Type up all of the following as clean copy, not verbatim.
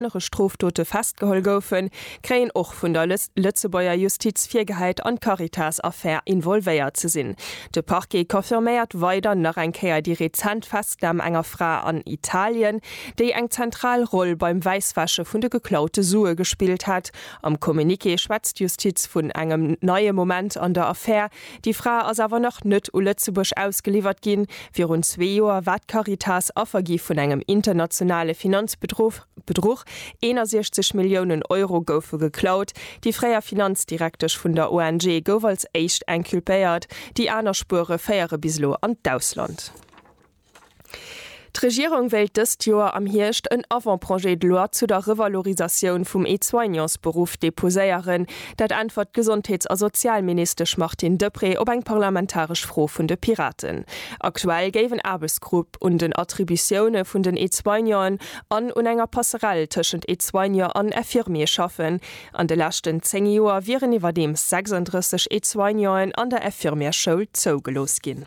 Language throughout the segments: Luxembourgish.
Straftote festgeholt goufen, kreien och vun der Lützebauer Justiz Viergeheit an Caritas-Affaire involvéiert ze sinn. De Parquet konfirméiert weiter nach enkeier die rezent Festnahme enger Frau an Italien, déi eng zentral Roll beim Weiswasche vun de geklaute Sue gespielt hat. Am Kommuniqué schwätzt Justiz vun engem neue Moment an der Affaire. Die Frau ass awer noch nett u Lützebusch ausgeliefert ginn, fir rund 2 Joer wat Caritas Affergi vun engem internationale Finanzbetrug 61 Millionen Euro goufe geklaut. Die freier Finanzdirektech vun der ONG gouf als echt enkulpéiert, die aner Spure féiere bislo an d'Ausland. Die Regierung wählt dëst Joer am Hirscht ein Avantprojet de loi zu der Revalorisation vom E-Soignants-Beruf deposéieren, dat antwort Gesundheits- a Sozialminister Martin Depré op eng parlamentarisch Fro vun de Piraten. Aktuell géwen Arbeitsgrupp und den Attributionune vun den E-Soignants an un enger Passerelle tschent E-Soignants an Infirmier schaffen. An de lachten 10 Joer viren iwwer dem 36 E-Soignants an der Infirmierschule zougelos ginn.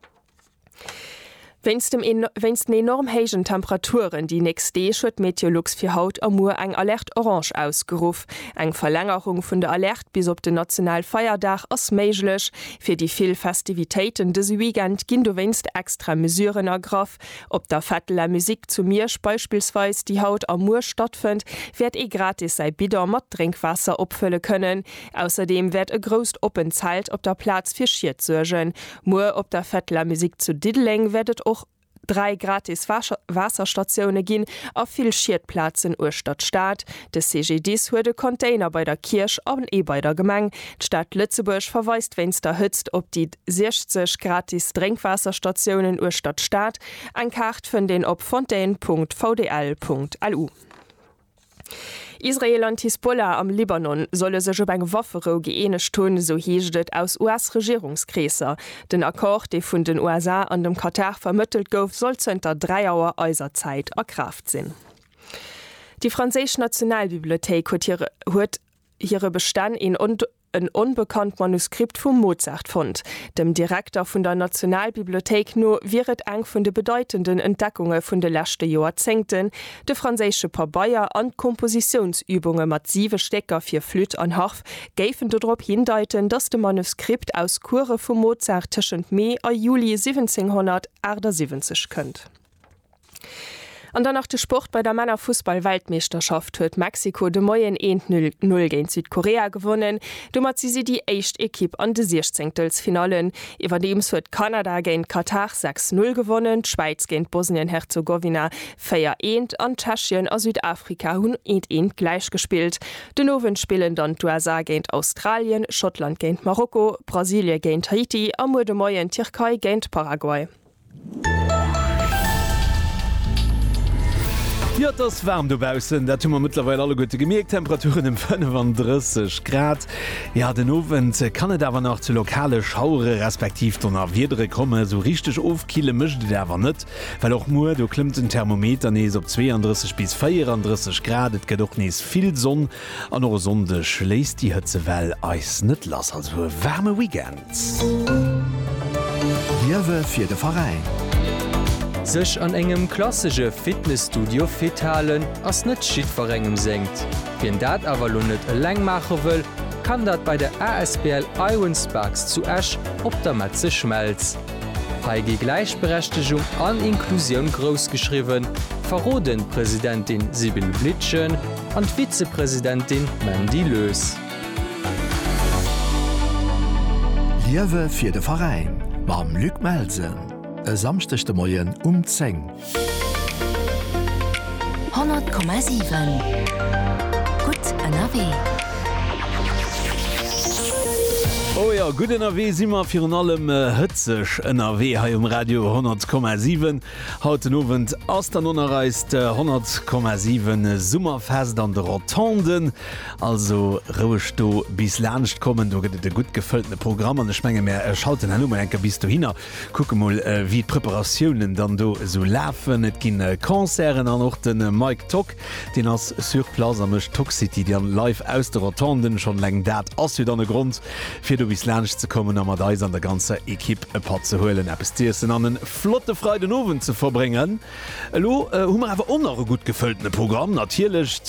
Wenn's den enorm heigen Temperaturen die nächst Dee schwt Meteorlux fir Haut am Mur eng Alert Orange ausgeruf. Eng Verlängerung vun der Alert bis op den National Feierdach ass méiglech. Fir die vill Festivitéiten des Weekend ginn du wennst extra Mesuren ergraff. Ob der Vetteler Musik zu Mirsch beispielsweise die Haut am Mur stattfind, werd gratis sei Bider mat Trinkwasser opfëlle können. Außerdem werd grost openzahlt op der Platz fir Schier zurgen. Mur op der Vetteler Musik zu Diddling werdet 3 gratis Wasserstationen ginn a vill Schiedplatzen Urstadtstaat. De CGDs huet de Container bei der Kirch an bei der Gemeng. D'Stadt Lützeburg verweist wennster hëtzt op die 60 gratis Trinkwasserstationen Urstadtstaat. Ein Kart vun den op fontaine.vdl.lu. Israel und Hisbollah am Libanon solle sech op eng Waffero geenecht tun, so hieget aus US-Regierungskräser. Den Akkord, de vun den USA an dem Katar vermittelt gouf, soll zunter 3 Auer Äuserzeit erkraft sinn. Die Französische Nationalbibliothek huet ihre Bestand in ein unbekannt Manuskript vom Mozart fand. Dem Direktor von der Nationalbibliothek nur wäret eng von de bedeutenden Entdeckungen von de letzten Jahrzehnten, de französische Pabeier an Kompositionsübungen massive Stecker für Flüt an Harf gaven darauf hindeuten, dass de Manuskript aus Kurre vom Mozart zwischen Mai und Juli 1778 könnt. Und dann nach dem Sport bei der Männerfußball-Weltmeisterschaft huet Mexiko de Moyen 1-0 gegen Südkorea gewonnen. Dummer sie die echt Equipe an de 16. Finalen. Überdems huet Kanada gegen Katar 6-0 gewonnen, Schweiz gegen Bosnien-Herzegowina 4-1 an Tschechien a Südafrika hun 1-1 gleich gespielt. Den Nowen spielen dann USA gegen Australien, Schottland gegen Marokko, Brasilien gegen Haiti, am de Moyen Türkei gegen Paraguay. Ja, das wärm dobausen, dat hummer mittlerweile alle gute Gemerktemperaturen im 35 Grad. Ja, den Owen kann et awer noch zu lokale Schaure respektiv donner Wiedere komme, so richtig ofkiele mischt derwer net, weil auch nur du klimmt den Thermometer nees op 32 bis 34 Grad, et geht doch nees viel Sonn, an eure Sonde schläst die Hütze well eis net lass, also wärme Weekends. Liewe fir de Verein. Sech an engem klassische Fitnessstudio fithalen ass net schiedverrengem senkt. Wenn dat awer lo net e Längmacher wëll, kann dat bei der ASBL Ironsparks zu Ash op der Matze schmelz. Heigi Gleichberechtigung an Inklusion großgeschrieben, verroden Präsidentin Sibylle Blitschen und Vizepräsidentin Mandy Lös. Liewe fir de Verein, mam Luc Melsen. E samstechte Moien 10. 100,7 Gut NRW. Oh ja, gut NRW simmer fir an allem hëtzech NRW ha um Radio 100,7. Hauten Abend ass der nonnerreist 100,7 Summerfest an der Rotanden. Also rouech du bis lerncht kommen, du gët de gut gefülltene Programm an de Schmenge mehr schauten Nummer enker bis du hinner. Gucke mal wie Präparatiounen dann do so läfen. Et ginn Konzeren an noch den Mike Tock, den ass Surplasamech Toxicity, die an live aus der Rotanden schon leng dat ass wie an Grund fir du bis Lsch zu kommen, um da an der ganze Equipe ein paar zu holen, Appestiersen an den flotte Freudenoven zu verbringen. Hallo, haben wir aber auch noch ein gut gefülltes Programm, natürlich.